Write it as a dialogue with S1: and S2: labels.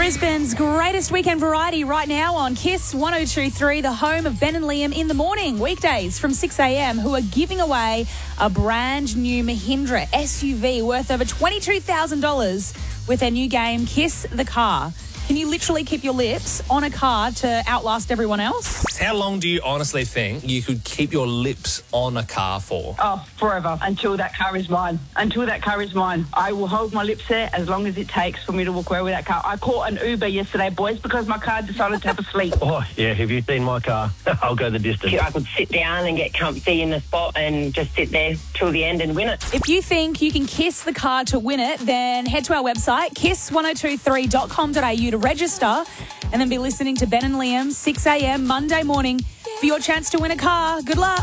S1: Brisbane's greatest weekend variety right now on Kiss 102.3, the home of Ben and Liam in the morning, weekdays from 6 a.m, who are giving away a brand new Mahindra SUV worth over $22,000 with their new game, Kiss the Car. Can you literally keep your lips on a car to outlast everyone else?
S2: How long do you honestly think you could keep your lips on a car for?
S3: Oh, forever. Until that car is mine. Until that car is mine. I will hold my lips there as long as it takes for me to walk away with that car. I caught an Uber yesterday, boys, because my car decided to have a sleep.
S4: Oh, yeah, have you seen my car? I'll go the distance.
S5: I could sit down and get comfy in the spot and just sit there till the end and win it.
S1: If you think you can kiss the car to win it, then head to our website, kiss1023.com.au to register and then be listening to Ben and Liam 6 a.m. Monday morning for your chance to win a car. Good luck.